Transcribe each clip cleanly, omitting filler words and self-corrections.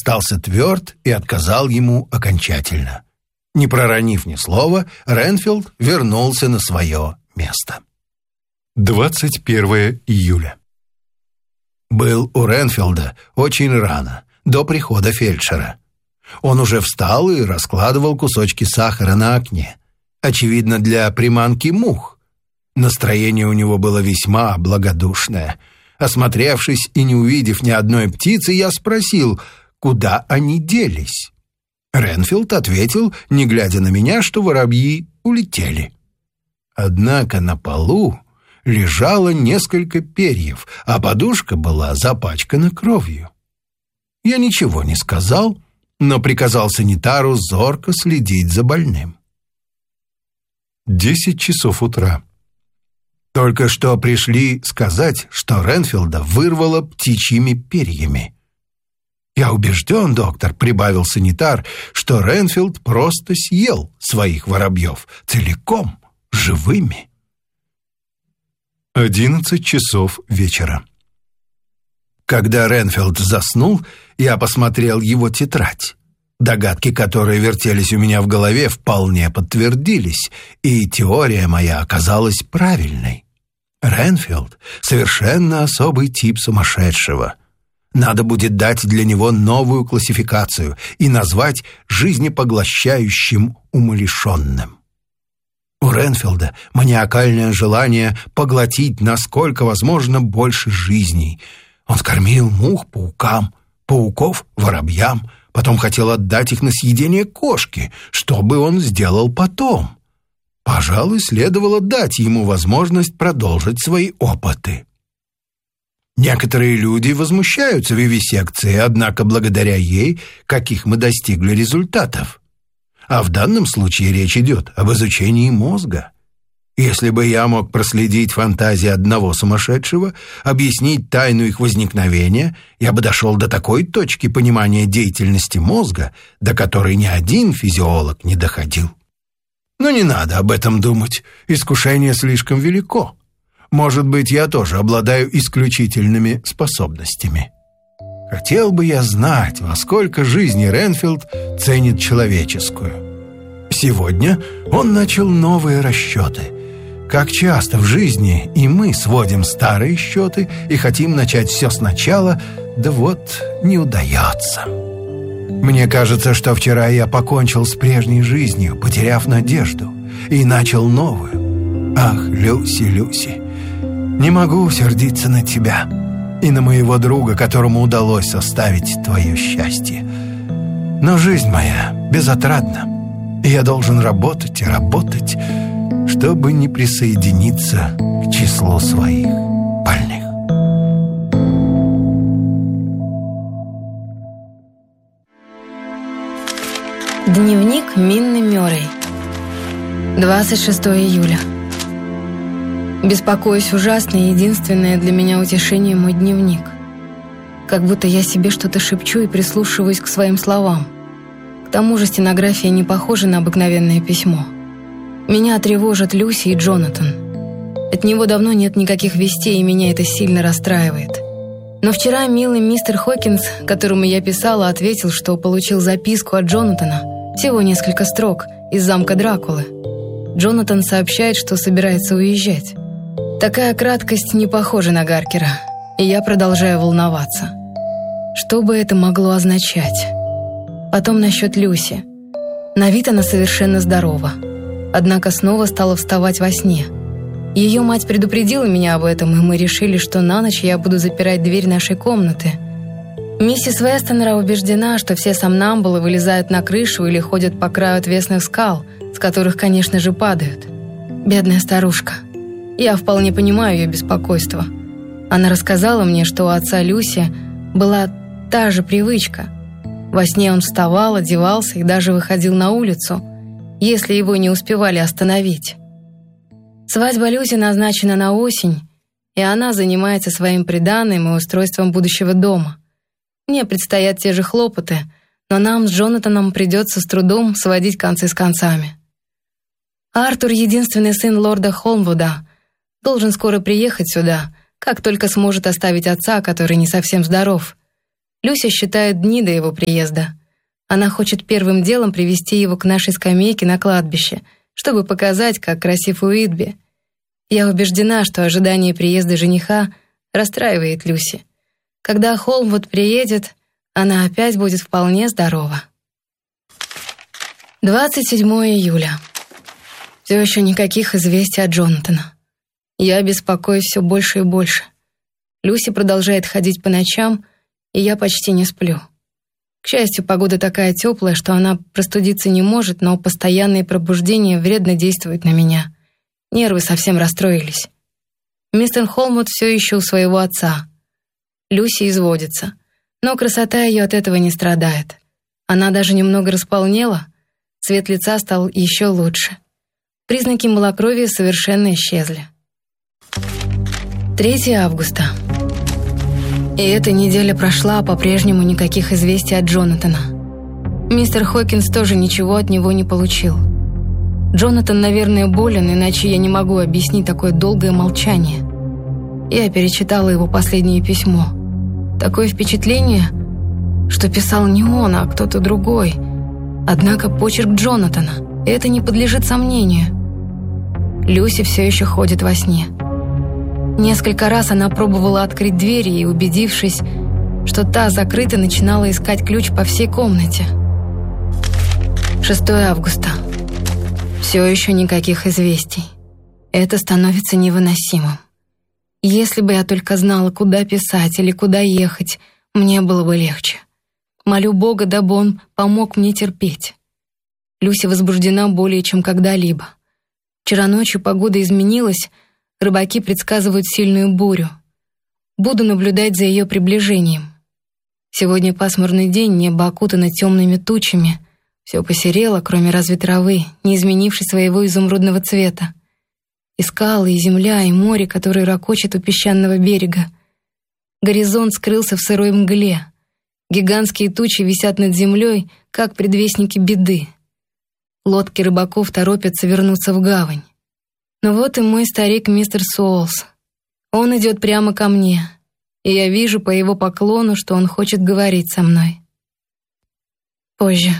остался тверд и отказал ему окончательно. Не проронив ни слова, Ренфилд вернулся на свое место. 21 июля. Был у Ренфилда очень рано, до прихода фельдшера. Он уже встал и раскладывал кусочки сахара на окне. Очевидно, для приманки мух. Настроение у него было весьма благодушное. Осмотревшись и не увидев ни одной птицы, я спросил, куда они делись. Ренфилд ответил, не глядя на меня, что воробьи улетели. Однако на полу лежало несколько перьев, а подушка была запачкана кровью. Я ничего не сказал, но приказал санитару зорко следить за больным. 10 часов утра. Только что пришли сказать, что Ренфилда вырвало птичьими перьями. «Я убежден, доктор», — прибавил санитар, «что Ренфилд просто съел своих воробьев целиком, живыми». 11 часов вечера. Когда Ренфилд заснул, я посмотрел его тетрадь. Догадки, которые вертелись у меня в голове, вполне подтвердились, и теория моя оказалась правильной. Ренфилд — совершенно особый тип сумасшедшего. Надо будет дать для него новую классификацию и назвать жизнепоглощающим умалишенным. У Ренфилда маниакальное желание поглотить насколько возможно больше жизней. Он кормил мух паукам, пауков воробьям, потом хотел отдать их на съедение кошке. Что бы он сделал потом? Пожалуй, следовало дать ему возможность продолжить свои опыты. Некоторые люди возмущаются вивисекцией, однако благодаря ей каких мы достигли результатов. А в данном случае речь идет об изучении мозга. Если бы я мог проследить фантазии одного сумасшедшего, объяснить тайну их возникновения, я бы дошел до такой точки понимания деятельности мозга, до которой ни один физиолог не доходил. Но не надо об этом думать, искушение слишком велико. Может быть, я тоже обладаю исключительными способностями. Хотел бы я знать, во сколько жизни Ренфилд ценит человеческую. Сегодня он начал новые расчеты. Как часто в жизни и мы сводим старые счеты и хотим начать все сначала, да вот не удается. Мне кажется, что вчера я покончил с прежней жизнью, потеряв надежду, и начал новую. Ах, Люси, Люси, не могу сердиться на тебя и на моего друга, которому удалось составить твое счастье. Но жизнь моя безотрадна, и я должен работать и работать, чтобы не присоединиться к числу своих больных. Дневник Минны Мёррей. 26 июля. Беспокоюсь ужасно, и единственное для меня утешение — мой дневник. Как будто я себе что-то шепчу и прислушиваюсь к своим словам. К тому же стенография не похожа на обыкновенное письмо. Меня тревожат Люси и Джонатан. От него давно нет никаких вестей, и меня это сильно расстраивает. Но вчера милый мистер Хокинс, которому я писала, ответил, что получил записку от Джонатана, всего несколько строк, из замка Дракулы. Джонатан сообщает, что собирается уезжать. Такая краткость не похожа на Гаркера, и я продолжаю волноваться. Что бы это могло означать? Потом насчет Люси. На вид она совершенно здорова, однако снова стала вставать во сне. Ее мать предупредила меня об этом, и мы решили, что на ночь я буду запирать дверь нашей комнаты. Миссис Вестонера убеждена, что все сомнамбулы вылезают на крышу или ходят по краю отвесных скал, с которых, конечно же, падают. Бедная старушка. Я вполне понимаю ее беспокойство. Она рассказала мне, что у отца Люси была та же привычка. Во сне он вставал, одевался и даже выходил на улицу, если его не успевали остановить. Свадьба Люси назначена на осень, и она занимается своим приданым и устройством будущего дома. Мне предстоят те же хлопоты, но нам с Джонатаном придется с трудом сводить концы с концами. Артур, единственный сын лорда Холмвуда, должен скоро приехать сюда, как только сможет оставить отца, который не совсем здоров. Люся считает дни до его приезда. Она хочет первым делом привести его к нашей скамейке на кладбище, чтобы показать, как красив Уитби. Я убеждена, что ожидание приезда жениха расстраивает Люси. Когда Холмвуд приедет, она опять будет вполне здорова. 27 июля. Все еще никаких известий от Джонатана. Я беспокоюсь все больше и больше. Люси продолжает ходить по ночам, и я почти не сплю. К счастью, погода такая теплая, что она простудиться не может, но постоянные пробуждения вредно действуют на меня. Нервы совсем расстроились. Мистер Холмвуд все еще у своего отца. Люси изводится, но красота ее от этого не страдает. Она даже немного располнела, цвет лица стал еще лучше. Признаки малокровия совершенно исчезли. 3 августа. И эта неделя прошла, а по-прежнему никаких известий от Джонатана. Мистер Хокинс тоже ничего от него не получил. Джонатан, наверное, болен, иначе я не могу объяснить такое долгое молчание. Я перечитала его последнее письмо. Такое впечатление, что писал не он, а кто-то другой. Однако почерк Джонатана, и это не подлежит сомнению. Люси все еще ходит во сне. Несколько раз она пробовала открыть двери и, убедившись, что та закрыта, начинала искать ключ по всей комнате. 6 августа. Все еще никаких известий. Это становится невыносимым. Если бы я только знала, куда писать или куда ехать, мне было бы легче. Молю Бога, дабы он помог мне терпеть. Люси возбуждена более чем когда-либо. Вчера ночью погода изменилась, рыбаки предсказывают сильную бурю. Буду наблюдать за ее приближением. Сегодня пасмурный день, небо окутано темными тучами. Все посерело, кроме разве травы, не изменившей своего изумрудного цвета. И скалы, и земля, и море, которое ракочет у песчаного берега. Горизонт скрылся в сырой мгле. Гигантские тучи висят над землей, как предвестники беды. Лодки рыбаков торопятся вернуться в гавань. Но вот и мой старик мистер Суолс. Он идет прямо ко мне, и я вижу по его поклону, что он хочет говорить со мной. Позже.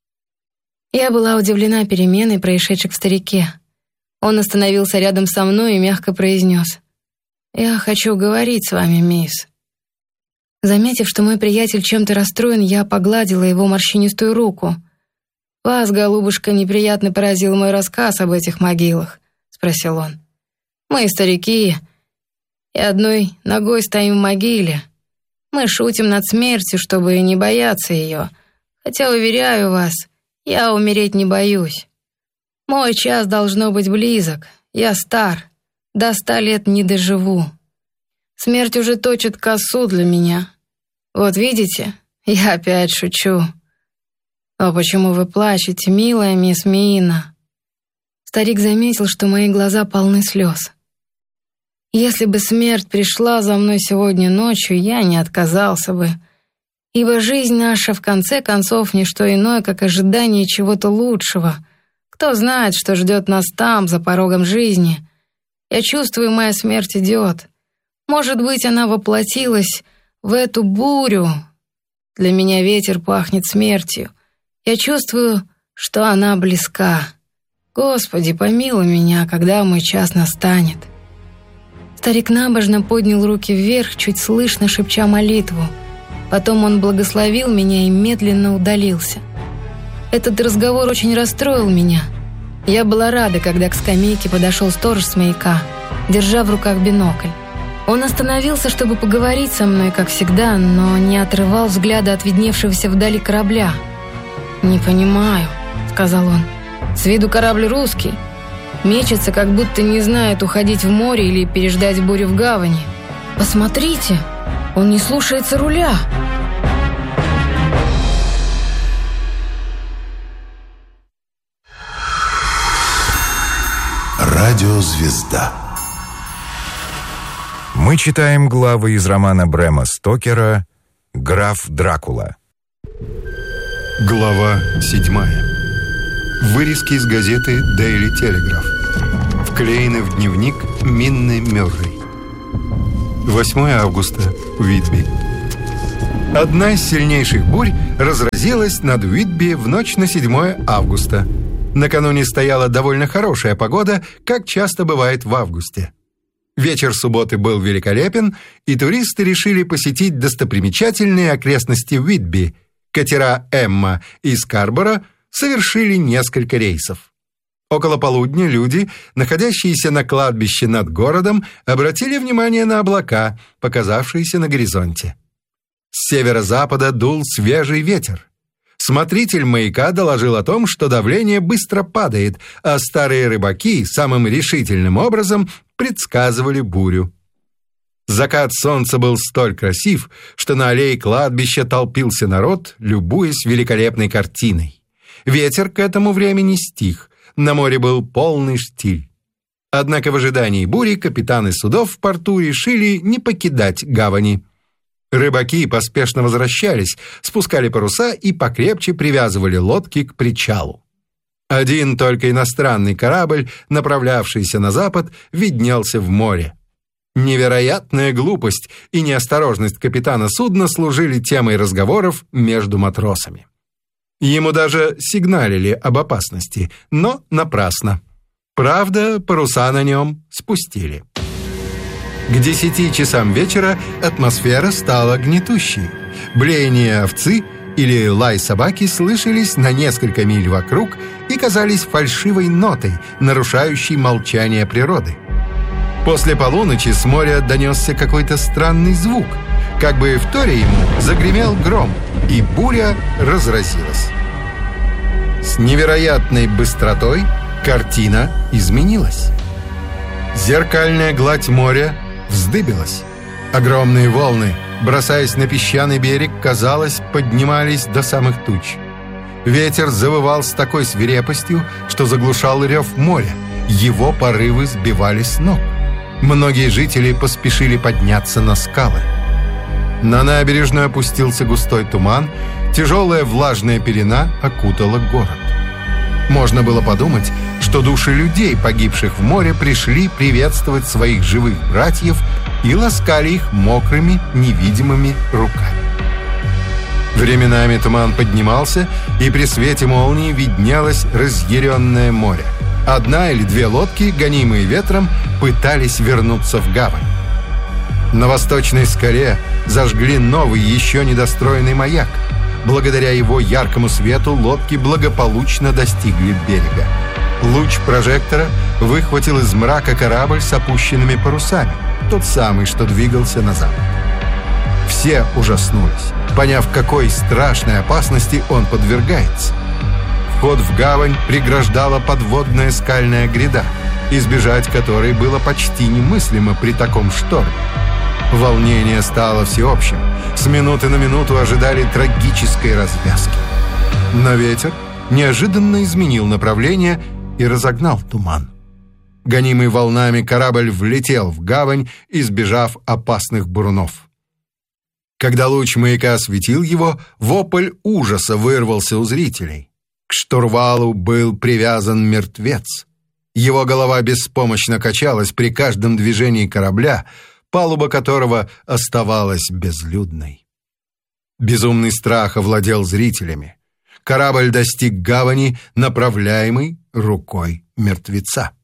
Я была удивлена переменой, происшедшей в старике. Он остановился рядом со мной и мягко произнес: «Я хочу говорить с вами, мисс». Заметив, что мой приятель чем-то расстроен, я погладила его морщинистую руку. «Вас, голубушка, неприятно поразил мой рассказ об этих могилах?» — спросил он. «Мы старики, и одной ногой стоим в могиле. Мы шутим над смертью, чтобы не бояться ее, хотя, уверяю вас, я умереть не боюсь. Мой час должно быть близок, я стар, до 100 лет не доживу. Смерть уже точит косу для меня. Вот видите, я опять шучу». «А почему вы плачете, милая мисс Мина?» Старик заметил, что мои глаза полны слез. «Если бы смерть пришла за мной сегодня ночью, я не отказался бы, ибо жизнь наша в конце концов не что иное, как ожидание чего-то лучшего. Кто знает, что ждет нас там, за порогом жизни. Я чувствую, моя смерть идет. Может быть, она воплотилась в эту бурю. Для меня ветер пахнет смертью. Я чувствую, что она близка. Господи, помилуй меня, когда мой час настанет». Старик набожно поднял руки вверх, чуть слышно шепча молитву. Потом он благословил меня и медленно удалился. Этот разговор очень расстроил меня. Я была рада, когда к скамейке подошел сторож с маяка, держа в руках бинокль. Он остановился, чтобы поговорить со мной, как всегда, но не отрывал взгляда от видневшегося вдали корабля. «Не понимаю», — сказал он. «С виду корабль русский. Мечется, как будто не знает, уходить в море или переждать бурю в гавани. Посмотрите, он не слушается руля». Радиозвезда. Мы читаем главы из романа Брэма Стокера «Граф Дракула». Глава 7. Вырезки из газеты Daily Telegraph. Вклеены в дневник Минны Мёррей. 8 августа. Уитби. Одна из сильнейших бурь разразилась над Уитби в ночь на 7 августа. Накануне стояла довольно хорошая погода, как часто бывает в августе. Вечер субботы был великолепен, и туристы решили посетить достопримечательные окрестности Уитби. Катера «Эмма» и «Скарборо» совершили несколько рейсов. Около полудня люди, находящиеся на кладбище над городом, обратили внимание на облака, показавшиеся на горизонте. С северо-запада дул свежий ветер. Смотритель маяка доложил о том, что давление быстро падает, а старые рыбаки самым решительным образом предсказывали бурю. Закат солнца был столь красив, что на аллее кладбища толпился народ, любуясь великолепной картиной. Ветер к этому времени стих, на море был полный штиль. Однако в ожидании бури капитаны судов в порту решили не покидать гавани. Рыбаки поспешно возвращались, спускали паруса и покрепче привязывали лодки к причалу. Один только иностранный корабль, направлявшийся на запад, виднелся в море. Невероятная глупость и неосторожность капитана судна служили темой разговоров между матросами. Ему даже сигналили об опасности, но напрасно. Правда, паруса на нем спустили. К 10 часам вечера атмосфера стала гнетущей. Блеяние овцы или лай собаки слышались на несколько миль вокруг и казались фальшивой нотой, нарушающей молчание природы. После полуночи с моря донесся какой-то странный звук. Как бы вторя ему загремел гром, и буря разразилась. С невероятной быстротой картина изменилась. Зеркальная гладь моря вздыбилась. Огромные волны, бросаясь на песчаный берег, казалось, поднимались до самых туч. Ветер завывал с такой свирепостью, что заглушал рев моря. Его порывы сбивали с ног. Многие жители поспешили подняться на скалы. На набережную опустился густой туман, тяжелая влажная пелена окутала город. Можно было подумать, что души людей, погибших в море, пришли приветствовать своих живых братьев и ласкали их мокрыми, невидимыми руками. Временами туман поднимался, и при свете молнии виднелось разъяренное море. Одна или две лодки, гонимые ветром, пытались вернуться в гавань. На восточной скале зажгли новый, еще недостроенный маяк. Благодаря его яркому свету лодки благополучно достигли берега. Луч прожектора выхватил из мрака корабль с опущенными парусами, тот самый, что двигался на запад. Все ужаснулись, поняв, какой страшной опасности он подвергается. Вход в гавань преграждала подводная скальная гряда, избежать которой было почти немыслимо при таком шторме. Волнение стало всеобщим. С минуты на минуту ожидали трагической развязки. Но ветер неожиданно изменил направление и разогнал туман. Гонимый волнами корабль влетел в гавань, избежав опасных бурунов. Когда луч маяка осветил его, вопль ужаса вырвался у зрителей. К штурвалу был привязан мертвец. Его голова беспомощно качалась при каждом движении корабля, палуба которого оставалась безлюдной. Безумный страх овладел зрителями. Корабль достиг гавани, направляемый рукой мертвеца.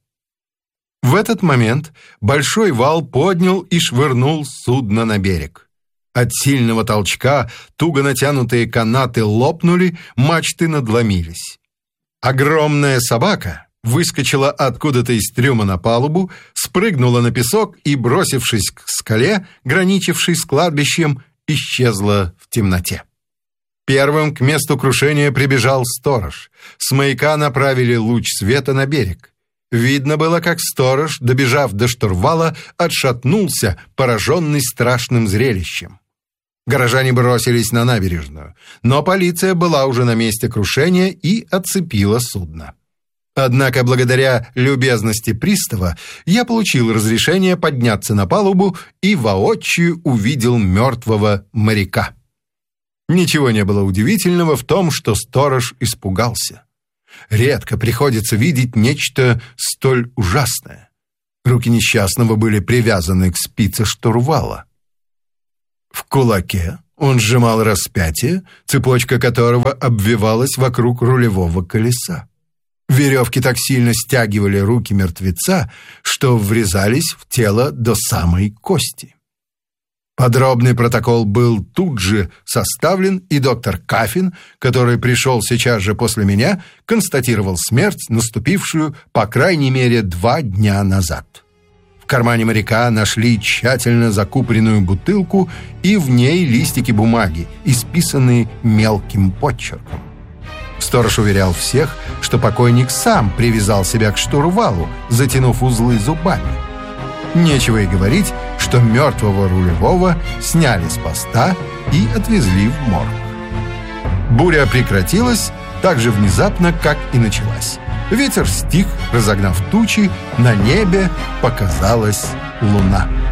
В этот момент большой вал поднял и швырнул судно на берег. От сильного толчка туго натянутые канаты лопнули, мачты надломились. Огромная собака выскочила откуда-то из трюма на палубу, спрыгнула на песок и, бросившись к скале, граничившей с кладбищем, исчезла в темноте. Первым к месту крушения прибежал сторож. С маяка направили луч света на берег. Видно было, как сторож, добежав до штурвала, отшатнулся, пораженный страшным зрелищем. Горожане бросились на набережную, но полиция была уже на месте крушения и оцепила судно. Однако, благодаря любезности пристава, я получил разрешение подняться на палубу и воочию увидел мертвого моряка. Ничего не было удивительного в том, что сторож испугался. Редко приходится видеть нечто столь ужасное. Руки несчастного были привязаны к спице штурвала. В кулаке Он сжимал распятие, цепочка которого обвивалась вокруг рулевого колеса. Веревки так сильно стягивали руки мертвеца, что врезались в тело до самой кости. Подробный протокол был тут же составлен, и доктор Кафин, который пришел сейчас же после меня, констатировал смерть, наступившую, по крайней мере, 2 дня назад. В кармане моряка нашли тщательно закупоренную бутылку и в ней листики бумаги, исписанные мелким почерком. Сторож уверял всех, что покойник сам привязал себя к штурвалу, затянув узлы зубами. Нечего и говорить, что мертвого рулевого сняли с поста и отвезли в морг. Буря прекратилась так же внезапно, как и началась. Ветер стих, разогнав тучи, на небе показалась луна.